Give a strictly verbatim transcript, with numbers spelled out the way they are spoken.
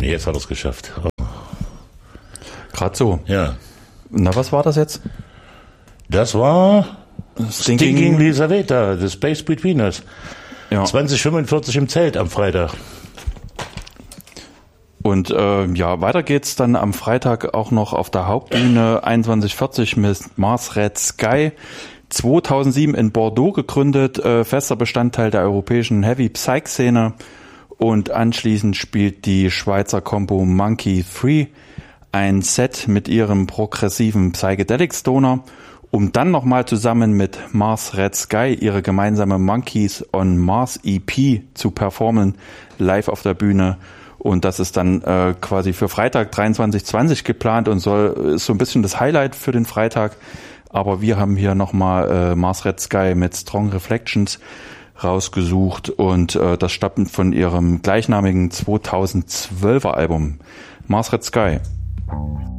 Jetzt hat er es geschafft. Gerade so. Ja. Na, was war das jetzt? Das war Stinking, Stinking Lizaveta, The Space Between Us. Ja. zwanzig fünfundvierzig im Zelt am Freitag. Und äh, ja, weiter geht's dann am Freitag auch noch auf der Hauptbühne einundzwanzig vierzig mit Mars Red Sky. zweitausendsieben in Bordeaux gegründet, äh, fester Bestandteil der europäischen Heavy-Psych-Szene. Und anschließend spielt die Schweizer Combo Monkey drei ein Set mit ihrem progressiven Psychedelic Stoner, um dann nochmal zusammen mit Mars Red Sky ihre gemeinsame Monkeys on Mars E P zu performen, live auf der Bühne. Und das ist dann äh, quasi für Freitag dreiundzwanzig zwanzig geplant und soll ist so ein bisschen das Highlight für den Freitag. Aber wir haben hier nochmal äh, Mars Red Sky mit Strong Reflections rausgesucht und äh, das stammt von ihrem gleichnamigen zweitausendzwölfer Album Mars Red Sky.